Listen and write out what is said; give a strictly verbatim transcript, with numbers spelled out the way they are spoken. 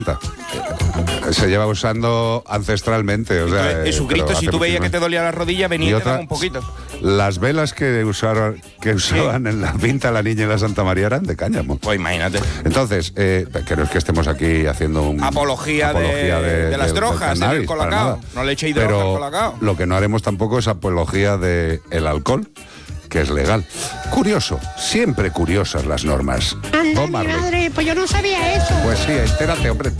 Se lleva usando ancestralmente. O sea, Jesucristo, si tú veías que te dolía la rodilla, venía y, y te daba un poquito. Las velas que usaron, que usaban sí. en la Pinta la Niña y la Santa María eran de cáñamo. Pues imagínate. Entonces, eh, que no es que estemos aquí haciendo un apología, apología de, de, de las de, drogas, del de colacao. No le echéis drogas al colacao. Lo que no haremos tampoco es apología del alcohol, que es legal. Curioso, siempre curiosas las normas. Anda, mi madre, pues yo no sabía eso. Pues sí, entérate, hombre.